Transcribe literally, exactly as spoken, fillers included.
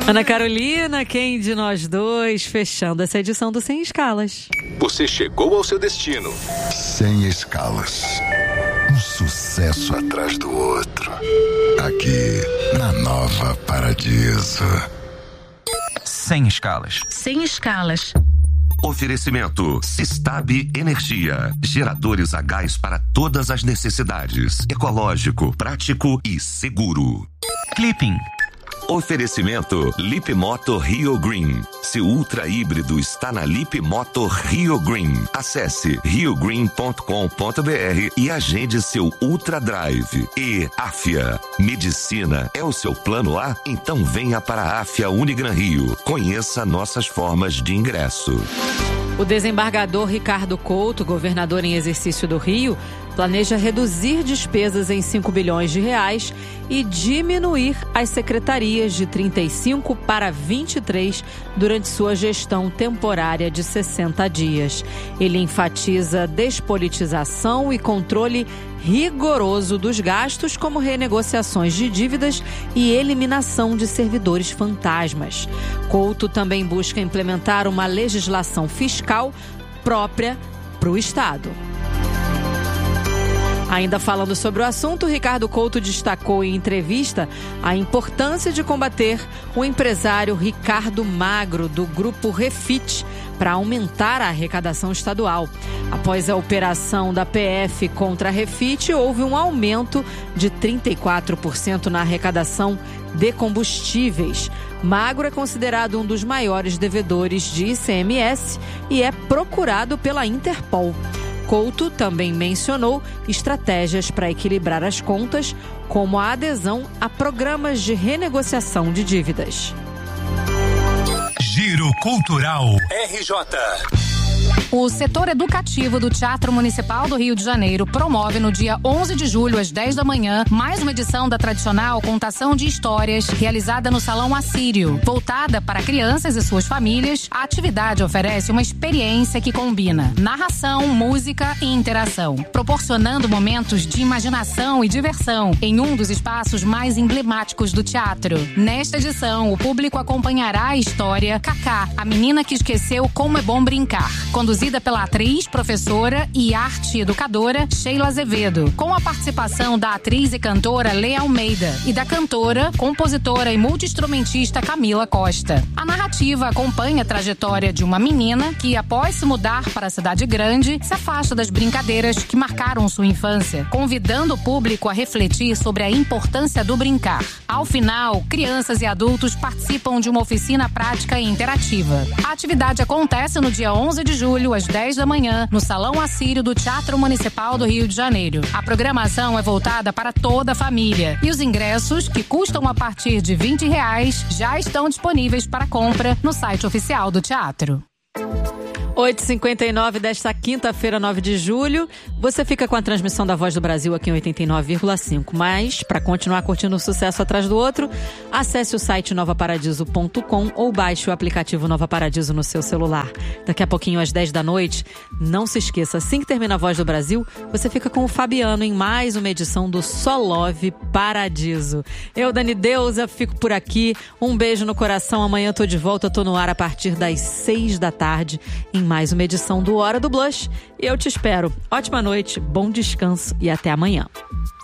Ana Carolina, quem de nós dois, fechando essa edição do Sem Escalas. Você chegou ao seu destino. Sem escalas. Um sucesso atrás do outro. Aqui, na Nova Paradiso. Sem escalas. Sem escalas. Oferecimento Sistab Energia. Geradores a gás para todas as necessidades. Ecológico, prático e seguro. Clipping. Oferecimento Lip Moto Rio Green. Seu ultra híbrido está na Lip Moto Rio Green. Acesse rio green ponto com ponto b r e agende seu Ultra Drive. E Afia. Medicina é o seu plano A? Então venha para a Afia Unigran Rio. Conheça nossas formas de ingresso. O desembargador Ricardo Couto, governador em exercício do Rio, planeja reduzir despesas em cinco bilhões de reais e diminuir as secretarias de trinta e cinco para vinte e três durante sua gestão temporária de sessenta dias. Ele enfatiza despolitização e controle rigoroso dos gastos, como renegociações de dívidas e eliminação de servidores fantasmas. Couto também busca implementar uma legislação fiscal própria para o Estado. Ainda falando sobre o assunto, Ricardo Couto destacou em entrevista a importância de combater o empresário Ricardo Magro, do grupo Refit, para aumentar a arrecadação estadual. Após a operação da P F contra a Refit, houve um aumento de trinta e quatro por cento na arrecadação de combustíveis. Magro é considerado um dos maiores devedores de I C M S e é procurado pela Interpol. Couto também mencionou estratégias para equilibrar as contas, como a adesão a programas de renegociação de dívidas. Giro Cultural R J. O setor educativo do Teatro Municipal do Rio de Janeiro promove no dia onze de julho, às dez da manhã, mais uma edição da tradicional contação de histórias realizada no Salão Assírio. Voltada para crianças e suas famílias, a atividade oferece uma experiência que combina narração, música e interação, proporcionando momentos de imaginação e diversão em um dos espaços mais emblemáticos do teatro. Nesta edição, o público acompanhará a história Cacá, a menina que esqueceu como é bom brincar, conduzida pela atriz, professora e arte educadora Sheila Azevedo, com a participação da atriz e cantora Lea Almeida e da cantora, compositora e multi-instrumentista Camila Costa. A narrativa acompanha a trajetória de uma menina que, após se mudar para a cidade grande, se afasta das brincadeiras que marcaram sua infância, convidando o público a refletir sobre a importância do brincar. Ao final, crianças e adultos participam de uma oficina prática e interativa. A atividade acontece no dia onze de julho, às dez da manhã, no Salão Assírio do Teatro Municipal do Rio de Janeiro. A programação é voltada para toda a família e os ingressos, que custam a partir de vinte reais, já estão disponíveis para compra no site oficial do teatro. oito e cinquenta e nove desta quinta-feira, nove de julho. Você fica com a transmissão da Voz do Brasil aqui em oitenta e nove vírgula cinco. Mas, para continuar curtindo um sucesso atrás do outro, acesse o site nova paradiso ponto com ou baixe o aplicativo Nova Paradiso no seu celular. Daqui a pouquinho, às dez da noite, não se esqueça, assim que termina a Voz do Brasil, você fica com o Fabiano em mais uma edição do Só Love Paradiso. Eu, Dani Deusa, fico por aqui. Um beijo no coração. Amanhã tô de volta, tô no ar a partir das seis da tarde, em mais uma edição do Hora do Blush. E eu te espero. Ótima noite, bom descanso e até amanhã.